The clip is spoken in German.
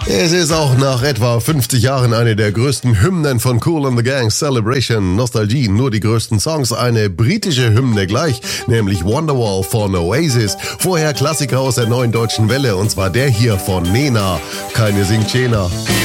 Es ist auch nach etwa 50 Jahren eine der größten Hymnen von Kool and the Gang, Celebration, Nostalgie, nur die größten Songs, eine britische Hymne gleich, nämlich Wonderwall von Oasis, vorher Klassiker aus der neuen deutschen Welle, und zwar der hier von Nena, keine singt Jena.